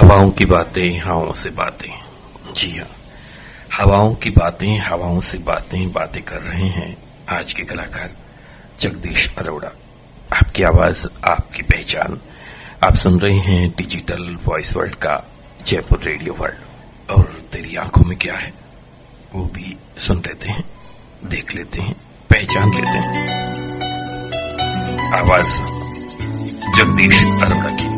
हवाओं की बातें हवाओं से बातें। जी हाँ, हवाओं की बातें हवाओं से बातें कर रहे हैं आज के कलाकार जगदीश अरोड़ा। आपकी आवाज आपकी पहचान। आप सुन रहे हैं डिजिटल वॉइस वर्ल्ड का जयपुर रेडियो वर्ल्ड। और तेरी आंखों में क्या है वो भी सुन लेते हैं, देख लेते हैं, पहचान लेते हैं। आवाज जगदीश अरोड़ा की।